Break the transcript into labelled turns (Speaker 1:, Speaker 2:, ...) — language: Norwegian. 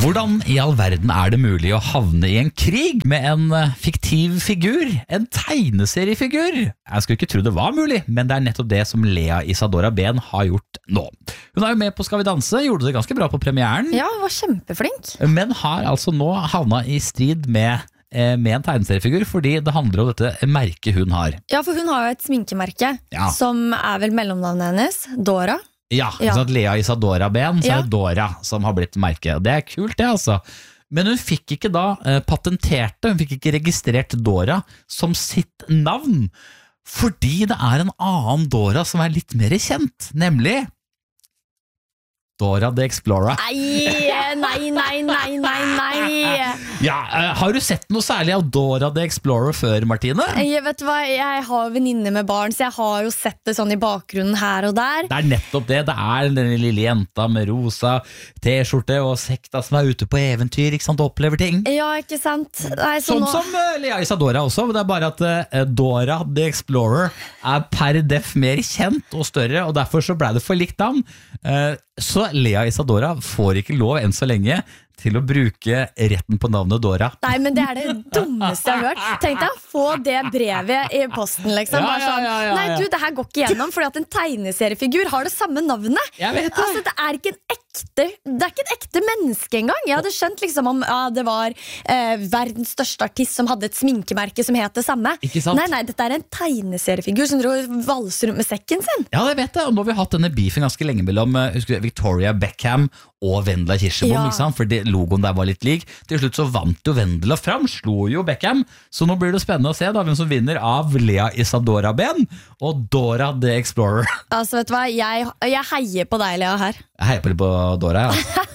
Speaker 1: Hvordan i all verden det mulig å havne i en krig med en fiktiv figur, en tegneseriefigur? Jeg skulle ikke tro det var mulig, men det nettopp det som Lea Isadora Behn har gjort nå. Hun jo med på Skal vi danse, gjorde det ganske bra på premieren.
Speaker 2: Ja, hun var kjempeflink.
Speaker 1: Men har altså nå havnet i strid med en tegneseriefigur, fordi det handler om dette merket hun har.
Speaker 2: Ja, for hun har jo et sminkemerke, som vel mellomnavnet hennes, Dora.
Speaker 1: Ja, sånn at Lea Isadora Behn, så det Dora som har blitt merket. Det kult det altså. Men hun fikk ikke da patenterte, hun fikk ikke registrert Dora som sitt navn, fordi det en annen Dora som litt mer kjent, nemlig Dora the Explorer. Nei. Ja, har du sett noe særlig av Dora the Explorer før, Martine?
Speaker 2: Vet du hva, jeg har venninner med barn, så jeg har jo sett det sånn i bakgrunnen her og der.
Speaker 1: Det nettopp det, det den lille jenta med rosa t-skjorte og sekta som ute på eventyr, ikke sant, og opplever ting.
Speaker 2: Ja, ikke sant? Nei,
Speaker 1: sånn som Lea Isadora også, det bare at Dora the Explorer per def mer kjent og større, og derfor så ble det for likt navn. Så Lea Isadora får ikke lov enn så lenge til å bruke retten på navnet Dora. Nei, men det det dummeste jeg har hørt. Tenk deg å få det brevet i posten, liksom. Nei, du, det her går ikke gjennom, fordi at en tegneseriefigur har det samme navnet. Jeg vet det. Altså, det ikke ikke en ekte menneske engang. Jeg hadde skjønt liksom om det var verdens største artist som hadde et sminkemerke som het det samme. Ikke sant? Nei, dette en tegneseriefigur som dro valser rundt med sekken sin. Ja, det vet jeg, og nå har vi hatt denne beefen ganske lenge mellom Victoria Beckham og Vendela Kirsebom, ikke sant? Fordi logoen der var litt lik. Til slutt så vant jo Vendela fram, slo jo Beckham, så nå blir det spennende å se da hvem som vinner av Lea Isadora Behn og Dora the Explorer. Altså, vet du hva, jeg heier på deg, Lea, her. Jeg heier på Dora, ja.